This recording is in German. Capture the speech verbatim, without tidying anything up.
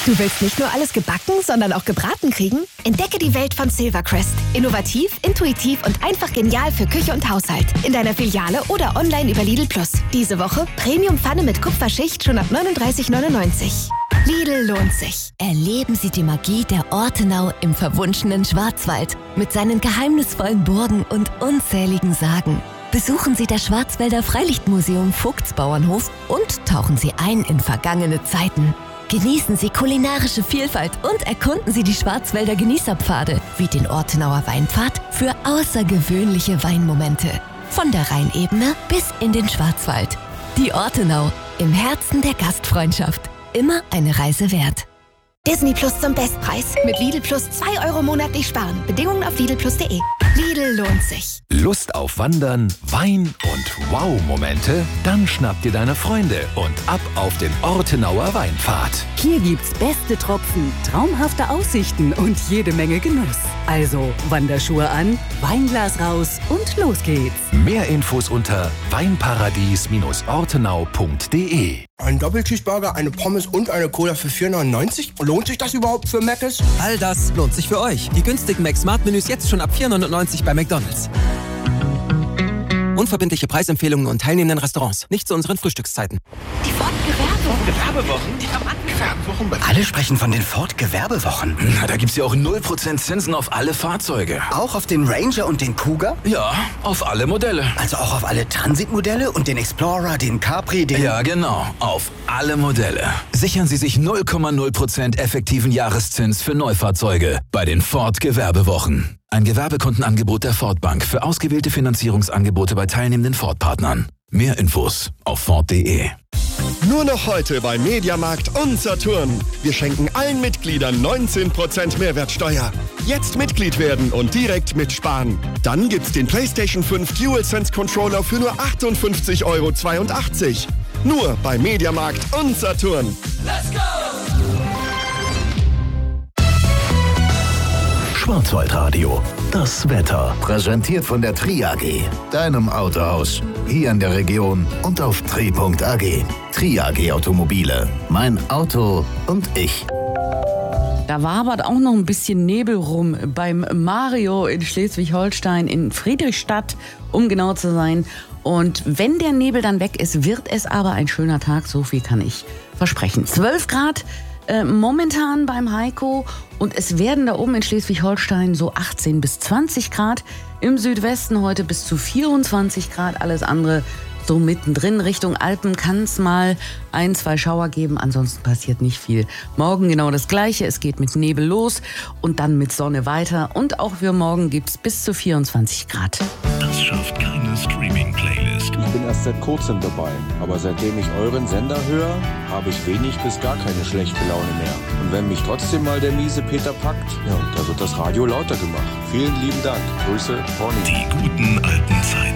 Du willst nicht nur alles gebacken, sondern auch gebraten kriegen? Entdecke die Welt von Silvercrest. Innovativ, intuitiv und einfach genial für Küche und Haushalt. In deiner Filiale oder online über Lidl Plus. Diese Woche Premium-Pfanne mit Kupferschicht schon ab neununddreißig neunundneunzig. Lidl lohnt sich. Erleben Sie die Magie der Ortenau im verwunschenen Schwarzwald mit seinen geheimnisvollen Burgen und unzähligen Sagen. Besuchen Sie das Schwarzwälder Freilichtmuseum Vogtsbauernhof und tauchen Sie ein in vergangene Zeiten. Genießen Sie kulinarische Vielfalt und erkunden Sie die Schwarzwälder Genießerpfade wie den Ortenauer Weinpfad für außergewöhnliche Weinmomente. Von der Rheinebene bis in den Schwarzwald. Die Ortenau, im Herzen der Gastfreundschaft. Immer eine Reise wert. Disney Plus zum Bestpreis. Mit Lidl Plus zwei Euro monatlich sparen. Bedingungen auf lidl plus punkt de. Lidl lohnt sich. Lust auf Wandern, Wein und Wow-Momente? Dann schnapp dir deine Freunde und ab auf den Ortenauer Weinpfad. Hier gibt's beste Tropfen, traumhafte Aussichten und jede Menge Genuss. Also Wanderschuhe an, Weinglas raus und los geht's. Mehr Infos unter weinparadies ortenau punkt de. Ein Doppelcheeseburger, eine Pommes und eine Cola für vier neunundneunzig? Lohnt sich das überhaupt für Mc's? All das lohnt sich für euch. Die günstigen Mac-Smart-Menüs jetzt schon ab vier neunundneunzig bei McDonald's. Unverbindliche Preisempfehlungen und teilnehmenden Restaurants. Nicht zu unseren Frühstückszeiten. Die Ford Gewerbewochen. Gewerbewochen? Die haben Gewerbewochen. Alle sprechen von den Ford Gewerbewochen. Na, da gibt's ja auch null Prozent Zinsen auf alle Fahrzeuge. Auch auf den Ranger und den Cougar? Ja, auf alle Modelle. Also auch auf alle Transitmodelle und den Explorer, den Capri, den... Ja, genau. Auf alle Modelle. Sichern Sie sich null Komma null Prozent effektiven Jahreszins für Neufahrzeuge bei den Ford Gewerbewochen. Ein Gewerbekundenangebot der Ford Bank für ausgewählte Finanzierungsangebote bei teilnehmenden Ford-Partnern. Mehr Infos auf ford punkt de. Nur noch heute bei Mediamarkt und Saturn. Wir schenken allen Mitgliedern neunzehn Prozent Mehrwertsteuer. Jetzt Mitglied werden und direkt mitsparen. Dann gibt's den PlayStation fünf DualSense Controller für nur achtundfünfzig Euro zweiundachtzig. Nur bei Mediamarkt und Saturn. Let's go! Schwarzwaldradio, das Wetter. Präsentiert von der Tri A G, deinem Autohaus. Hier in der Region und auf tri punkt a g. Tri A G Automobile. Mein Auto und ich. Da wabert auch noch ein bisschen Nebel rum beim Mario in Schleswig-Holstein, in Friedrichstadt, um genau zu sein. Und wenn der Nebel dann weg ist, wird es aber ein schöner Tag, so viel kann ich versprechen. zwölf Grad äh, momentan beim Heiko und es werden da oben in Schleswig-Holstein so achtzehn bis zwanzig Grad. Im Südwesten heute bis zu vierundzwanzig Grad, alles andere so mittendrin. Richtung Alpen kann es mal ein, zwei Schauer geben, ansonsten passiert nicht viel. Morgen genau das Gleiche, es geht mit Nebel los und dann mit Sonne weiter. Und auch für morgen gibt es bis zu vierundzwanzig Grad. Das schafft keine Streaming-Playlist. Ich bin erst seit kurzem dabei, aber seitdem ich euren Sender höre, habe ich wenig bis gar keine schlechte Laune mehr. Und wenn mich trotzdem mal der miese Peter packt, ja, da wird das Radio lauter gemacht. Vielen lieben Dank. Grüße, Ronny. Die guten alten Zeiten.